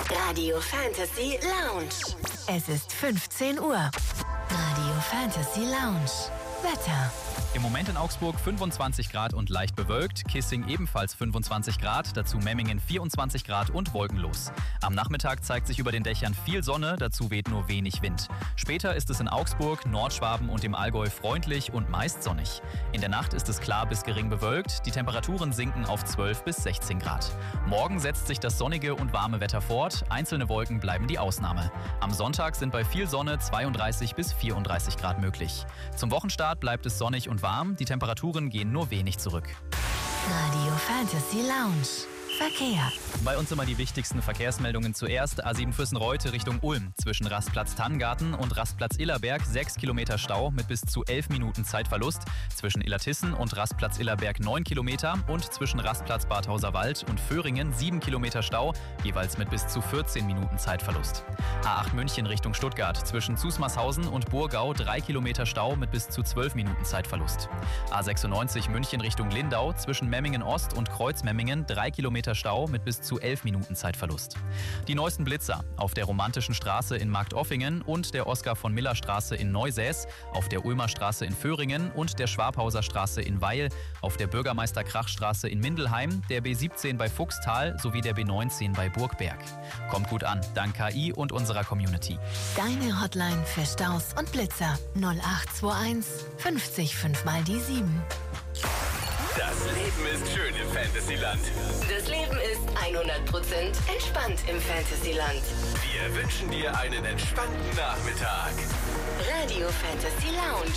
Radio Fantasy Lounge. Es ist 15 Uhr. Radio Fantasy Lounge. Wetter. Im Moment in Augsburg 25 Grad und leicht bewölkt, Kissing ebenfalls 25 Grad, dazu Memmingen 24 Grad und wolkenlos. Am Nachmittag zeigt sich über den Dächern viel Sonne, dazu weht nur wenig Wind. Später ist es in Augsburg, Nordschwaben und im Allgäu freundlich und meist sonnig. In der Nacht ist es klar bis gering bewölkt, die Temperaturen sinken auf 12 bis 16 Grad. Morgen setzt sich das sonnige und warme Wetter fort, einzelne Wolken bleiben die Ausnahme. Am Sonntag sind bei viel Sonne 32 bis 34 Grad möglich. Zum Wochenstart bleibt es sonnig und warm, die Temperaturen gehen nur wenig zurück. Radio Fantasy Lounge. Verkehr. Bei uns immer die wichtigsten Verkehrsmeldungen zuerst. A7 Füssen-Reute Richtung Ulm. Zwischen Rastplatz Tannengarten und Rastplatz Illerberg 6 Kilometer Stau mit bis zu 11 Minuten Zeitverlust. Zwischen Illertissen und Rastplatz Illerberg 9 Kilometer und zwischen Rastplatz Badhauserwald und Föhringen 7 Kilometer Stau, jeweils mit bis zu 14 Minuten Zeitverlust. A8 München Richtung Stuttgart. Zwischen Zusmarshausen und Burgau 3 Kilometer Stau mit bis zu 12 Minuten Zeitverlust. A96 München Richtung Lindau. Zwischen Memmingen Ost und Kreuzmemmingen 3 Kilometer Stau mit bis zu 11 Minuten Zeitverlust. Die neuesten Blitzer auf der Romantischen Straße in Marktoffingen und der Oskar-von-Miller-Straße in Neusäß, auf der Ulmer Straße in Föhringen und der Schwabhauser Straße in Weil, auf der Bürgermeister-Krach-Straße in Mindelheim, der B17 bei Fuchstal sowie der B19 bei Burgberg. Kommt gut an, dank KI und unserer Community. Deine Hotline für Staus und Blitzer 0821 50 5 mal die 7. Das Leben ist schön im Fantasyland. Das Leben ist 100% entspannt im Fantasyland. Wir wünschen dir einen entspannten Nachmittag. Radio Fantasy Lounge.